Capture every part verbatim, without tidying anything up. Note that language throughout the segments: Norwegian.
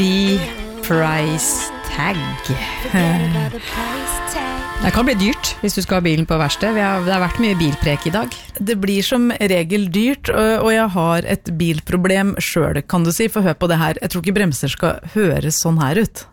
Price tag. Det kan bli dyrt hvis du skal ha bilen på verksted. Vi har, det har vært mye bilprek i dag. Det blir som regel dyrt, og jeg har et bilproblem selv, kan du si, for hør på det her. Jeg tror ikke bremser skal høres sånn her ut.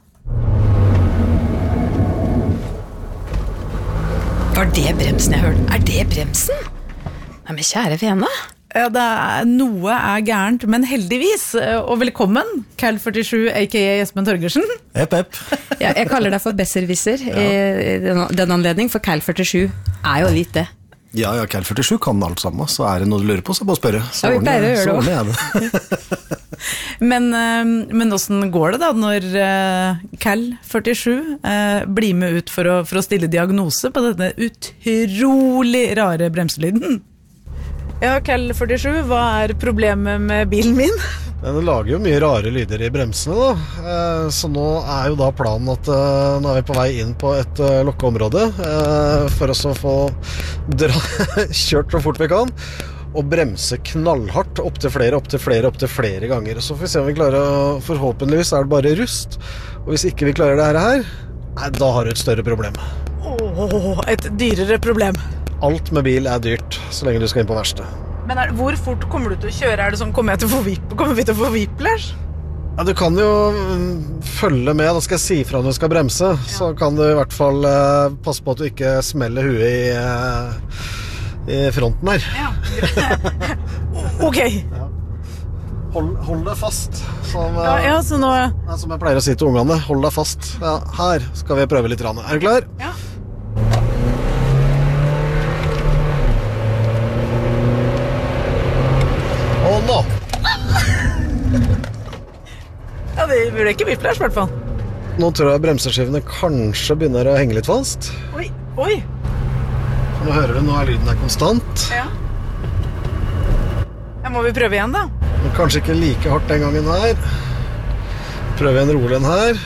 Var det bremsen jeg hørte? Er det bremsen? Nei, men kjære vene. Ja, det er, noe er gærent, men heldigvis, og velkommen, Cal førtisju, aka Espen Torgersen. Epp, epp. Ja, jeg kaller deg for besserwisser ja. I den, den anledning, for Cal førtisju er jo litt det. Ja, ja, Cal førtisju kan alt sammen, så er det noe du lurer på, så bare spørre. Så ja, vi pleier å gjøre det også. men, men hvordan går det da, når Cal førtisju blir med ut for å, for å stille diagnose på denne utrolig rare bremselyden? Ja, Cal førtisju, hva er problemet med bilen min? Den lager jo mye rare lyder i bremsene da, så nå er jo da planen at nå er vi på vei inn på et lukket område for oss å få dra, kjørt så fort vi kan og bremse knallhardt opp til flere, opp til flere, opp til flere ganger. Så får vi se om vi klarer, forhåpentligvis er det bare rust, og hvis ikke vi klarer det her, nei, da har du et større problem. Åh, et dyrere problem. Alt med bil er dyrt, så lenge du skal inn på verksted. Men er, hvor fort kommer du til å kjøre? Er det sånn, kommer, jeg til å få vip, kommer vi til å få whiplash? Ja, du kan jo følge med, da skal jeg si fra når du skal bremse, ja. Så kan du i hvert fall uh, passe på at du ikke smeller huet i, uh, i fronten her. Ja, ok. Ja. Hold, hold deg fast. Som, uh, ja, ja, så nå... ja, som jeg pleier å si til ungene, hold deg fast. Ja, her skal vi prøve litt. Er du klar? Ja. Og nå. Ja, det burde ikke whiplash i hvert fall. Nå tror jeg bremseskivene kanskje begynner å henge litt fast. Oi, oi. Nå hører du, nå er lyden her konstant. Ja. Ja, må vi prøve igjen da? Men kanskje ikke like hardt den gangen her. Prøver en rolig en her.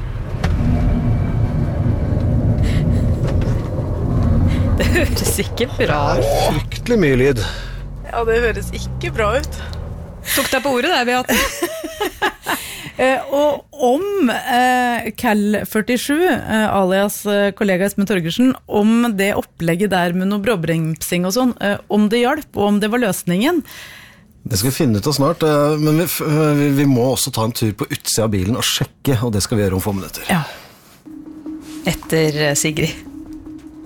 Det høres ikke bra ut. Det er fryktelig mye lyd. Ja, det høres ikke bra ut. Tok deg på ordet der, Beate. eh, og om eh, Cal førtisju, eh, alias eh, kollega Espen Torgersen, om det opplegget der med noe bråbremsing og sånn, eh, om det hjalp, og om det var løsningen. Det skal vi finne ut av snart, eh, men vi, vi, vi må også ta en tur på utsida av bilen og sjekke, og det skal vi gjøre om få minutter. Ja. Etter eh, Sigrid.